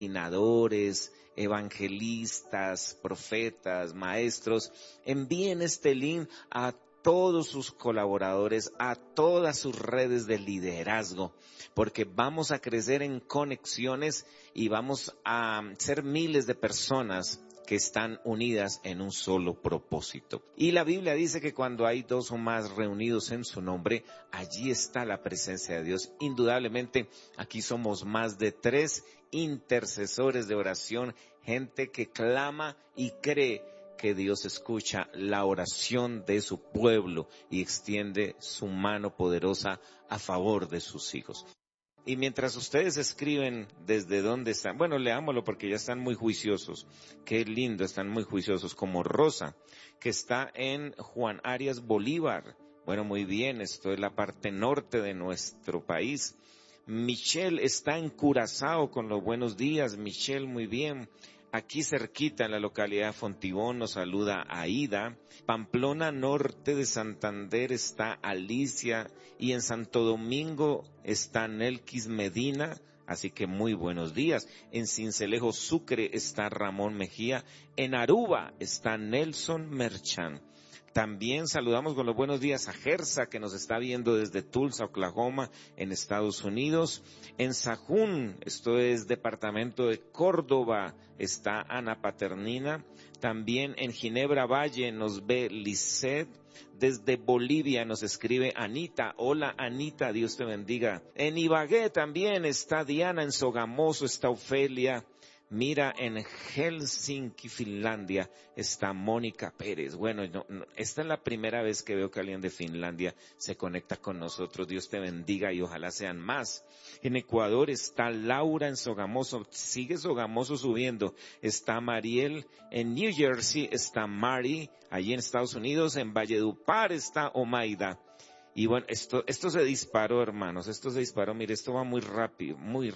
coordinadores, evangelistas, profetas, maestros, envíen este link a todos sus colaboradores, a todas sus redes de liderazgo, porque vamos a crecer en conexiones y vamos a ser miles de personas que están unidas en un solo propósito. Y la Biblia dice que cuando hay dos o más reunidos en su nombre, allí está la presencia de Dios. Indudablemente, aquí somos más de 3 intercesores de oración, gente que clama y cree que Dios escucha la oración de su pueblo y extiende su mano poderosa a favor de sus hijos. Y mientras ustedes escriben desde dónde están, bueno, leámoslo porque ya están muy juiciosos. Qué lindo, están muy juiciosos. Como Rosa, que está en Juan Arias Bolívar. Bueno, muy bien, esto es la parte norte de nuestro país. Michelle está en Curazao con los buenos días. Michelle, muy bien. Aquí cerquita en la localidad de Fontibón nos saluda Aida. Pamplona Norte de Santander está Alicia y en Santo Domingo está Nelkis Medina, así que muy buenos días. En Sincelejo Sucre está Ramón Mejía. En Aruba está Nelson Merchan. También saludamos con los buenos días a Gersa, que nos está viendo desde Tulsa, Oklahoma, en Estados Unidos. En Sajún, esto es departamento de Córdoba, está Ana Paternina. También en Ginebra Valle nos ve Lisset. Desde Bolivia nos escribe Anita. Hola Anita, Dios te bendiga. En Ibagué también está Diana, en Sogamoso está Ofelia. Mira, en Helsinki, Finlandia, está Mónica Pérez. Bueno, esta es la primera vez que veo que alguien de Finlandia se conecta con nosotros. Dios te bendiga y ojalá sean más. En Ecuador está Laura en Sogamoso. Sigue Sogamoso subiendo. Está Mariel. En New Jersey está Mari. Allí en Estados Unidos, en Valledupar está Omaida. Y bueno, esto se disparó, hermanos, esto se disparó. Mire, esto va muy rápido,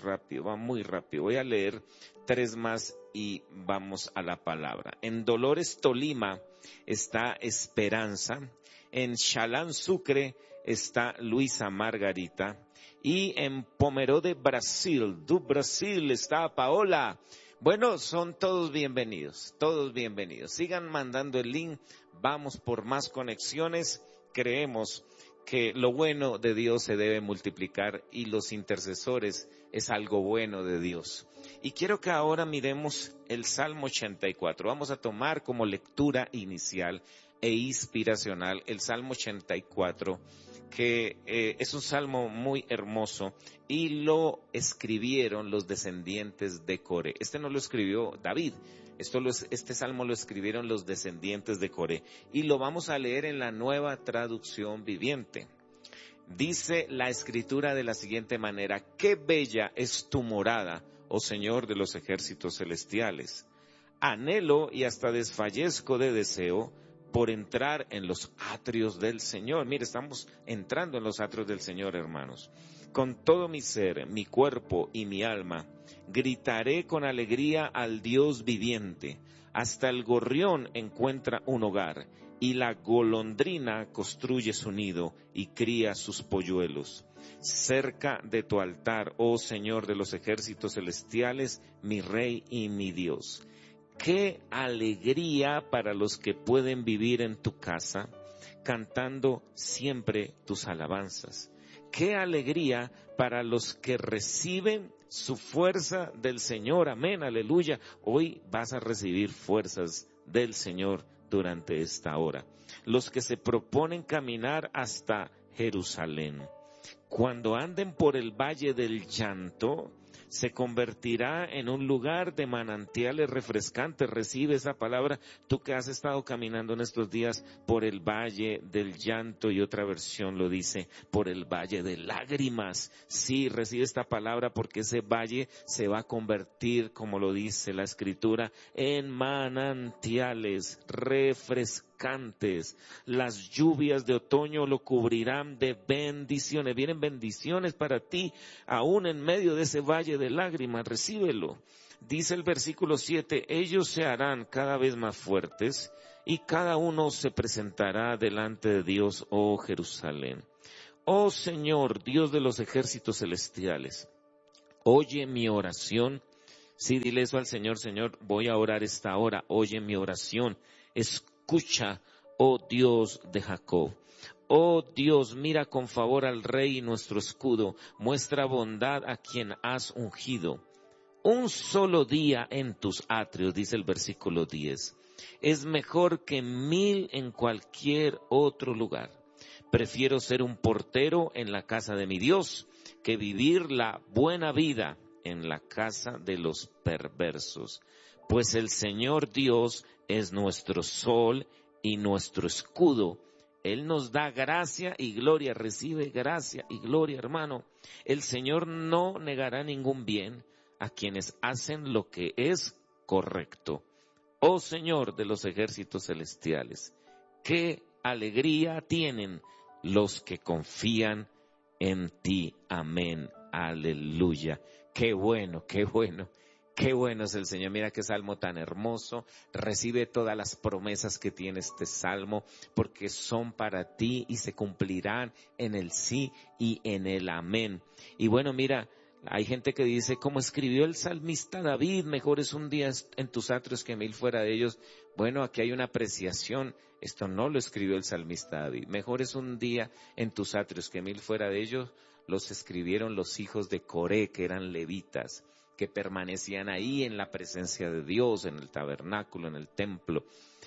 va muy rápido. Voy a leer 3 más y vamos a la palabra. En Dolores, Tolima, está Esperanza. En Chalán, Sucre, está Luisa Margarita. Y en Pomerode, Brasil, do Brasil, está Paola. Bueno, son todos bienvenidos, todos bienvenidos. Sigan mandando el link, vamos por más conexiones. Creemos que lo bueno de Dios se debe multiplicar y los intercesores es algo bueno de Dios. Y quiero que ahora miremos el Salmo 84. Vamos a tomar como lectura inicial e inspiracional el Salmo 84, que es un salmo muy hermoso y lo escribieron los descendientes de Coré. Este no lo escribió David. Este salmo lo escribieron los descendientes de Coré y lo vamos a leer en la Nueva Traducción Viviente. Dice la escritura de la siguiente manera: qué bella es tu morada, oh Señor de los ejércitos celestiales. Anhelo y hasta desfallezco de deseo por entrar en los atrios del Señor. Mire, estamos entrando en los atrios del Señor, hermanos. Con todo mi ser, mi cuerpo y mi alma, gritaré con alegría al Dios viviente. Hasta el gorrión encuentra un hogar, y la golondrina construye su nido y cría sus polluelos. Cerca de tu altar, oh Señor de los ejércitos celestiales, mi Rey y mi Dios. Qué alegría para los que pueden vivir en tu casa, cantando siempre tus alabanzas. Qué alegría para los que reciben su fuerza del Señor. Amén, aleluya. Hoy vas a recibir fuerzas del Señor durante esta hora. Los que se proponen caminar hasta Jerusalén. Cuando anden por el valle del llanto, se convertirá en un lugar de manantiales refrescantes. Recibe esa palabra, tú que has estado caminando en estos días por el valle del llanto, y otra versión lo dice, por el valle de lágrimas. Sí, recibe esta palabra porque ese valle se va a convertir, como lo dice la escritura, en manantiales refrescantes. Las lluvias de otoño lo cubrirán de bendiciones. Vienen bendiciones para ti, aún en medio de ese valle de lágrimas. Recíbelo. Dice el versículo 7, ellos se harán cada vez más fuertes y cada uno se presentará delante de Dios, oh Jerusalén. Oh Señor, Dios de los ejércitos celestiales, oye mi oración Sí, dile eso al Señor: Señor, voy a orar esta hora, oye mi oración, escucha, oh Dios de Jacob. Oh Dios, mira con favor al Rey nuestro escudo, muestra bondad a quien has ungido. Un solo día en tus atrios, dice el versículo 10, es mejor que 1000 en cualquier otro lugar. Prefiero ser un portero en la casa de mi Dios que vivir la buena vida en la casa de los perversos. Pues el Señor Dios es nuestro sol y nuestro escudo. Él nos da gracia y gloria, recibe gracia y gloria, hermano. El Señor no negará ningún bien a quienes hacen lo que es correcto. Oh Señor de los ejércitos celestiales, qué alegría tienen los que confían en ti. Amén. Aleluya. Qué bueno, qué bueno. Qué bueno es el Señor. Mira qué salmo tan hermoso. Recibe todas las promesas que tiene este salmo, porque son para ti y se cumplirán en el sí y en el amén. Y bueno, mira, hay gente que dice, como escribió el salmista David, mejor es un día en tus atrios que 1000 fuera de ellos. Bueno, aquí hay una apreciación. Esto no lo escribió el salmista David. Mejor es un día en tus atrios que 1000 fuera de ellos. Los escribieron los hijos de Coré, que eran levitas, que permanecían ahí en la presencia de Dios, en el tabernáculo, en el templo.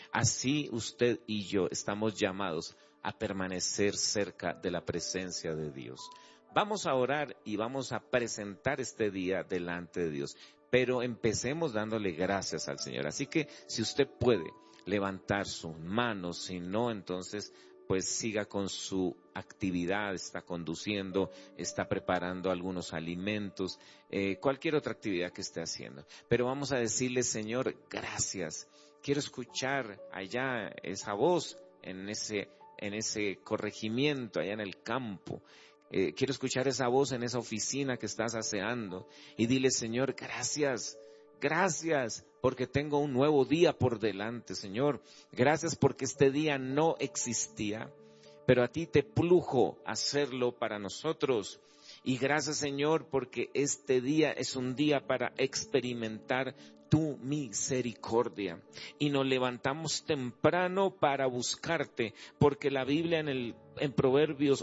Así usted y yo estamos llamados a permanecer cerca de la presencia de Dios. Vamos a orar y vamos a presentar este día delante de Dios, pero empecemos dándole gracias al Señor. Así que si usted puede levantar sus manos, si no, entonces pues siga con su actividad, está conduciendo, está preparando algunos alimentos, cualquier otra actividad que esté haciendo. Pero vamos a decirle: Señor, gracias. Quiero escuchar allá esa voz en ese corregimiento, allá en el campo. Quiero escuchar esa voz en esa oficina que estás aseando. Y dile: Señor, gracias. Gracias porque tengo un nuevo día por delante, Señor. Gracias porque este día no existía, pero a ti te plujo hacerlo para nosotros. Y gracias, Señor, porque este día es un día para experimentar tu misericordia. Y nos levantamos temprano para buscarte, porque la Biblia en Proverbios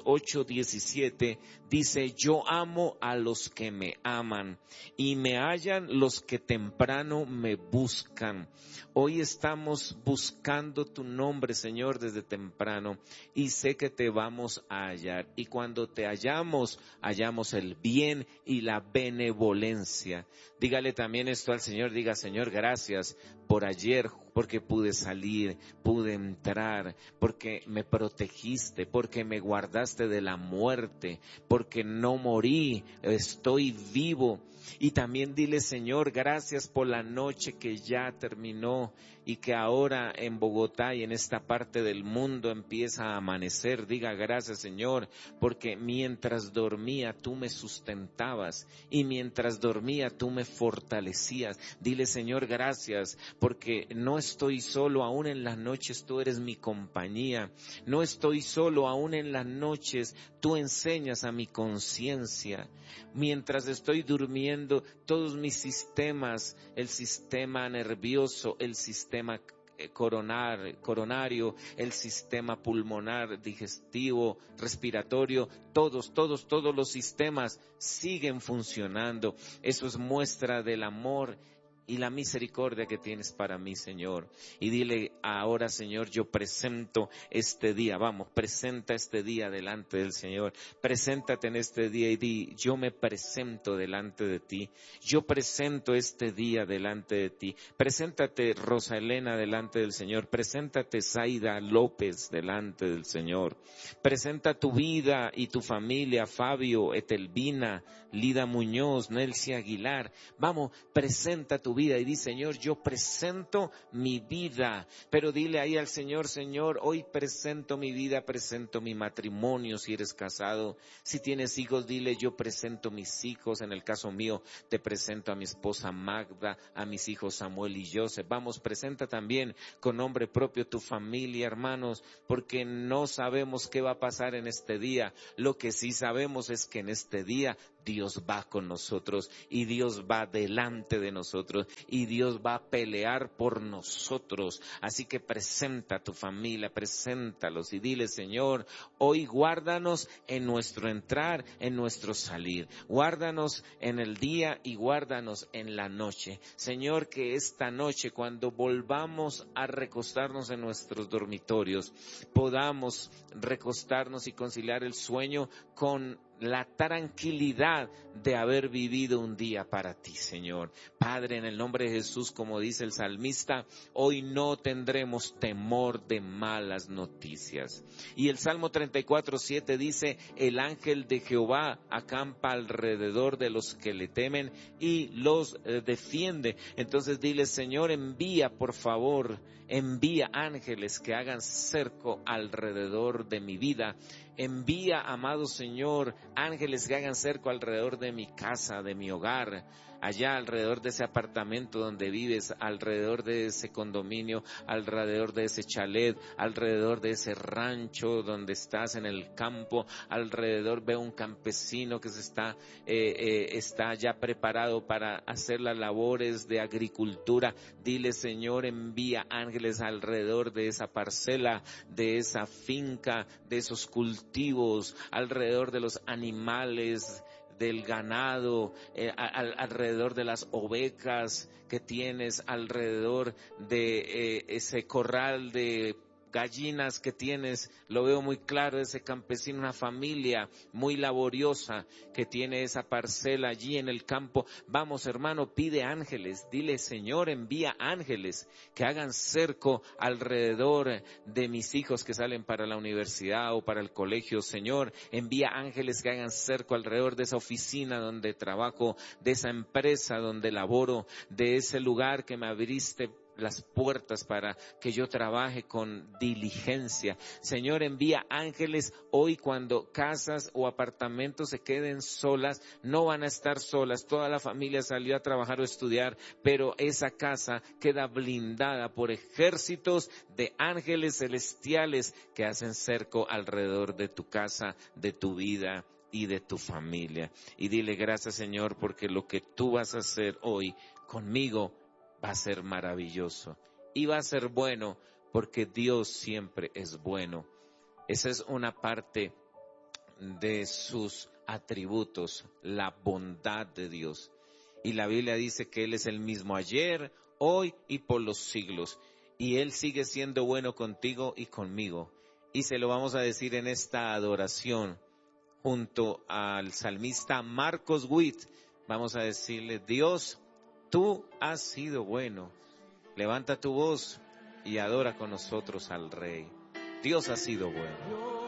8:17 dice: yo amo a los que me aman y me hallan los que temprano me buscan. Hoy estamos buscando tu nombre, Señor, desde temprano, y sé que te vamos a hallar. Y cuando te hallamos el bien y la benevolencia. Dígale también esto al Señor: diga: Señor, gracias por ayer, porque pude salir, pude entrar, porque me protegiste, porque me guardaste de la muerte, porque no morí, estoy vivo. Y también dile: Señor, gracias por la noche que ya terminó y que ahora en Bogotá y en esta parte del mundo empieza a amanecer. Diga: gracias, Señor, porque mientras dormía tú me sustentabas y mientras dormía tú me fortalecías. Dile: Señor, gracias porque no estoy solo, aún en las noches tú eres mi compañía. No estoy solo, aún en las noches tú enseñas a mi conciencia. Mientras estoy durmiendo, todos mis sistemas, el sistema nervioso, el sistema coronario, el sistema pulmonar, digestivo, respiratorio, todos los sistemas siguen funcionando. Eso es muestra del amor y la misericordia que tienes para mí, Señor. Y dile ahora: Señor, yo presento este día. Vamos, presenta este día delante del Señor. Preséntate en este día y di: yo me presento delante de ti. Yo presento este día delante de ti. Preséntate, Rosa Elena, delante del Señor. Preséntate, Zaida López, delante del Señor. Presenta tu vida y tu familia: Fabio, Etelvina, Lida Muñoz, Nelcy Aguilar. Vamos, presenta tu vida y di: Señor, yo presento mi vida. Pero dile ahí al Señor: Señor, hoy presento mi vida, presento mi matrimonio. Si eres casado, si tienes hijos, dile: yo presento mis hijos. En el caso mío, te presento a mi esposa Magda, a mis hijos Samuel y Joseph. Vamos, presenta también con nombre propio tu familia, hermanos, porque no sabemos qué va a pasar en este día. Lo que sí sabemos es que en este día Dios va con nosotros y Dios va delante de nosotros y Dios va a pelear por nosotros. Así que presenta a tu familia, preséntalos y dile: Señor, hoy guárdanos en nuestro entrar, en nuestro salir. Guárdanos en el día y guárdanos en la noche. Señor, que esta noche, cuando volvamos a recostarnos en nuestros dormitorios, podamos recostarnos y conciliar el sueño con la tranquilidad de haber vivido un día para ti, Señor. Padre, en el nombre de Jesús, como dice el salmista, hoy no tendremos temor de malas noticias. Y el Salmo 34:7 dice: el ángel de Jehová acampa alrededor de los que le temen y los defiende. Entonces dile: Señor, envía, por favor, envía ángeles que hagan cerco alrededor de mi vida. Envía, amado Señor, ángeles que hagan cerco alrededor de mi casa, de mi hogar, allá alrededor de ese apartamento donde vives, alrededor de ese condominio, alrededor de ese chalet, alrededor de ese rancho donde estás en el campo, alrededor veo un campesino que está ya preparado para hacer las labores de agricultura. Dile: Señor, envía ángeles alrededor de esa parcela, de esa finca, de esos cultivos, alrededor de los animales, del ganado, alrededor de las ovejas que tienes, alrededor de ese corral de gallinas que tienes. Lo veo muy claro, ese campesino, una familia muy laboriosa que tiene esa parcela allí en el campo. Vamos, hermano, pide ángeles, dile: Señor, envía ángeles que hagan cerco alrededor de mis hijos que salen para la universidad o para el colegio. Señor, envía ángeles que hagan cerco alrededor de esa oficina donde trabajo, de esa empresa donde laboro, de ese lugar que me abriste las puertas para que yo trabaje con diligencia. Señor, envía ángeles hoy cuando casas o apartamentos se queden solas. No van a estar solas, toda la familia salió a trabajar o estudiar, pero esa casa queda blindada por ejércitos de ángeles celestiales que hacen cerco alrededor de tu casa, de tu vida y de tu familia. Y dile: gracias, Señor, porque lo que tú vas a hacer hoy conmigo va a ser maravilloso y va a ser bueno, porque Dios siempre es bueno. Esa es una parte de sus atributos, la bondad de Dios. Y la Biblia dice que Él es el mismo ayer, hoy y por los siglos. Y Él sigue siendo bueno contigo y conmigo. Y se lo vamos a decir en esta adoración junto al salmista Marcos Witt. Vamos a decirle: Dios, tú has sido bueno. Levanta tu voz y adora con nosotros al Rey. Dios ha sido bueno.